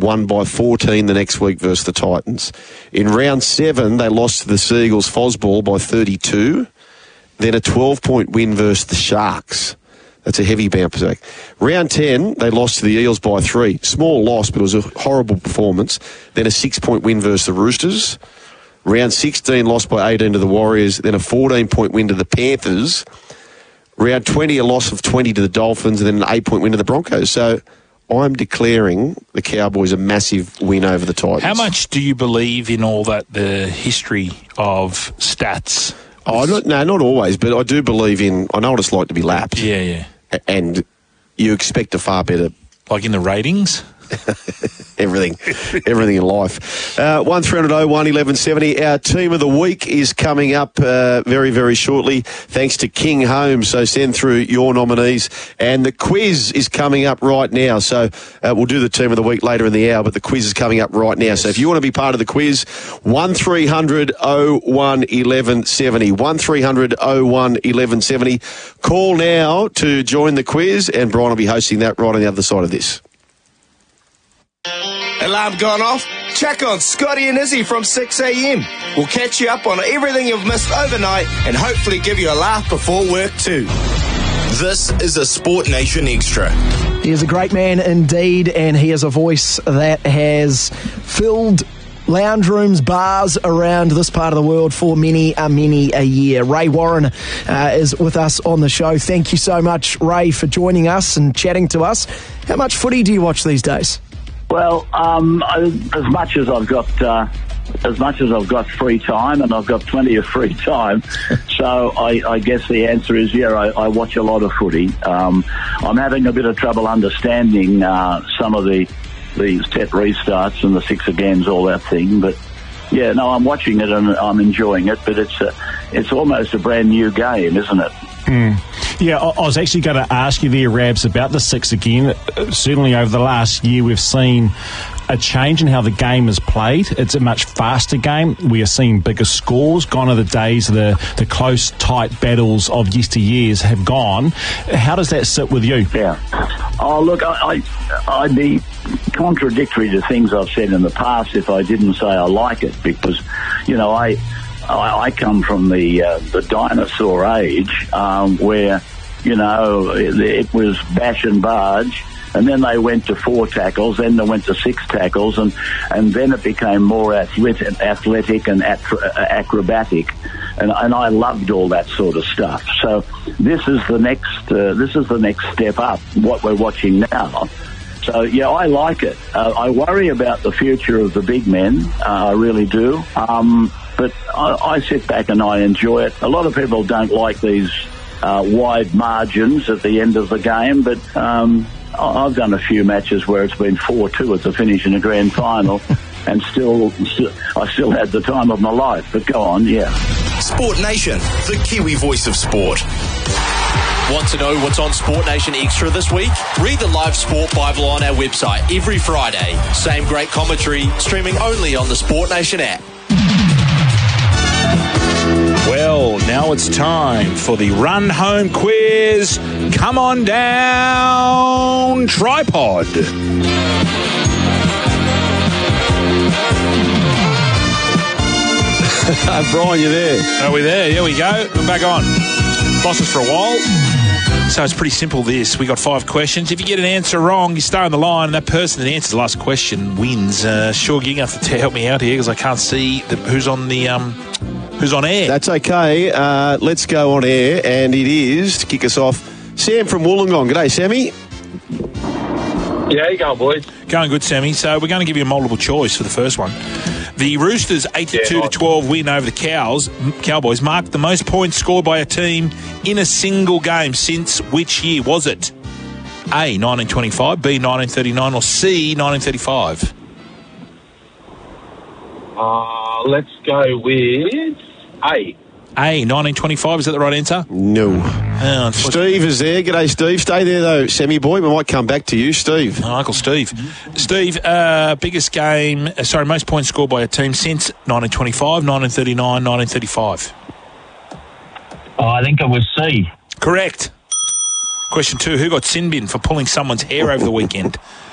won by 14 the next week versus the Titans. In round 7, they lost to the Seagulls Fosball by 32. Then a 12-point win versus the Sharks. That's a heavy bounce back. Round 10, they lost to the Eels by 3. Small loss, but it was a horrible performance. Then a 6-point win versus the Roosters. Round 16, lost by 18 to the Warriors. Then a 14-point win to the Panthers. Round 20, a loss of 20 to the Dolphins, and then an 8-point win to the Broncos. So I'm declaring the Cowboys a massive win over the Titans. How much do you believe in all that, the history of stats? Not always, but I do believe in... I know what it's like to be lapped. Yeah. And you expect a far better... Like in the ratings? Everything in life. 1300 01 1170. Our team of the week is coming up very, very shortly, thanks to King Homes. So send through your nominees. And the quiz is coming up right now. So we'll do the team of the week later in the hour, but the quiz is coming up right now. So if you want to be part of the quiz, 1300 01 1170. 1300 01 1170. Call now to join the quiz, and Brian will be hosting that right on the other side of this. Alarm gone off? Check on Scotty and Izzy from 6 a.m. We'll catch you up on everything you've missed overnight and hopefully give you a laugh before work too. This is a Sport Nation Extra. He is a great man indeed, and he is a voice that has filled lounge rooms, bars around this part of the world for many a year. Ray Warren is with us on the show. Thank you so much, Ray, for joining us and chatting to us. How much footy do you watch these days? Well, as much as I've got free time, and I've got plenty of free time, so I guess the answer is I watch a lot of footy. I'm having a bit of trouble understanding some of these set restarts and the six agains, all that thing, but yeah, no, I'm watching it and I'm enjoying it, but it's almost a brand new game, isn't it? Yeah, I was actually going to ask you there, Rabs, about the six again. Certainly over the last year we've seen a change in how the game is played. It's a much faster game. We are seeing bigger scores. Gone are the days of the close, tight battles of yesteryears have gone. How does that sit with you? Yeah. Oh, look, I'd be contradictory to things I've said in the past if I didn't say I like it, because, I come from the dinosaur age where, it was bash and barge, and then they went to 4 tackles, then they went to 6 tackles, and then it became more athletic and acrobatic, and I loved all that sort of stuff. So this is the next step up, what we're watching now. So, yeah, I like it. I worry about the future of the big men. I really do. But I sit back and I enjoy it. A lot of people don't like these wide margins at the end of the game, but I've done a few matches where it's been 4-2 at the finish in a grand final, and I still had the time of my life. But go on, yeah. Sport Nation, the Kiwi voice of sport. Want to know what's on Sport Nation Extra this week? Read the live Sport Bible on our website every Friday. Same great commentary, streaming only on the Sport Nation app. Well, now it's time for the Run Home Quiz. Come on down, tripod. Brian, you there? Are we there? Here we go. We're back on. Lost us for a while. So it's pretty simple, this. We got 5 questions. If you get an answer wrong, you stay on the line, and that person that answers the last question wins. Sure, you're going to have to help me out here because I can't see who's on air. That's okay. Let's go on air, and it is, to kick us off, Sam from Wollongong. G'day, Sammy. Yeah, how you going, boys? Going good, Sammy. So we're going to give you a multiple choice for the first one. The Roosters' 82-12 win over the Cowboys marked the most points scored by a team in a single game since which year was it? A, 1925, B, 1939, or C, 1935? Let's go with A. A, 1925. Is that the right answer? No. Oh, Steve is there. G'day, Steve. Stay there, though, Sammy boy. We might come back to you, Steve. Oh, Uncle Steve. Steve, biggest game, most points scored by a team since 1925, 1939, 1935. I think it was C. Correct. Question 2, who got sin bin for pulling someone's hair over the weekend?